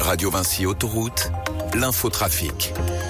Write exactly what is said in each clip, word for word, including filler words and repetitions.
Radio Vinci Autoroute, l'infotrafic.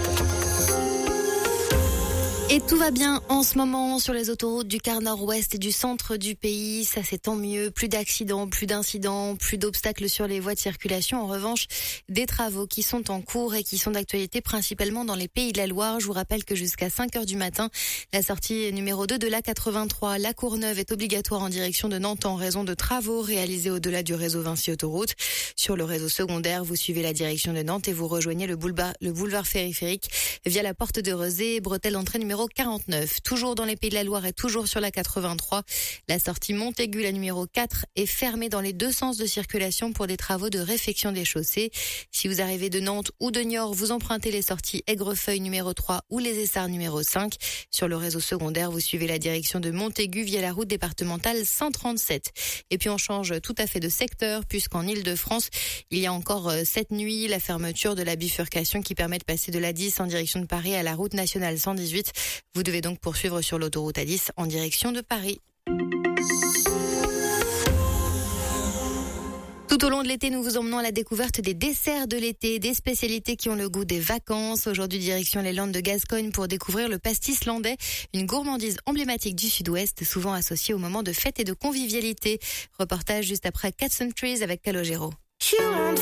Et tout va bien en ce moment sur les autoroutes du quart nord-ouest et du centre du pays. Ça, c'est tant mieux. Plus d'accidents, plus d'incidents, plus d'obstacles sur les voies de circulation. En revanche, des travaux qui sont en cours et qui sont d'actualité principalement dans les Pays de la Loire. Je vous rappelle que jusqu'à cinq heures du matin, la sortie numéro deux de l'A quatre-vingt-trois, La Courneuve, est obligatoire en direction de Nantes en raison de travaux réalisés au-delà du réseau Vinci Autoroute. Sur le réseau secondaire, vous suivez la direction de Nantes et vous rejoignez le boulevard, le boulevard périphérique via la porte de Rezé, bretelle d'entrée numéro quarante-neuf. Toujours dans les Pays de la Loire et toujours sur la quatre-vingt-trois. La sortie Montaigu, la numéro quatre, est fermée dans les deux sens de circulation pour des travaux de réfection des chaussées. Si vous arrivez de Nantes ou de Niort, vous empruntez les sorties Aigrefeuille numéro trois ou les Essarts numéro cinq. Sur le réseau secondaire, vous suivez la direction de Montaigu via la route départementale cent trente-sept. Et puis on change tout à fait de secteur puisqu'en Île-de-France, il y a encore cette nuit la fermeture de la bifurcation qui permet de passer de l'A dix en direction de Paris à la route nationale cent dix-huit. Vous devez donc poursuivre sur l'autoroute A dix en direction de Paris. Tout au long de l'été, nous vous emmenons à la découverte des desserts de l'été, des spécialités qui ont le goût des vacances. Aujourd'hui, direction les Landes de Gascogne pour découvrir le pastis landais, une gourmandise emblématique du sud-ouest, souvent associée aux moments de fête et de convivialité. Reportage juste après Cats and Trees avec Calogero.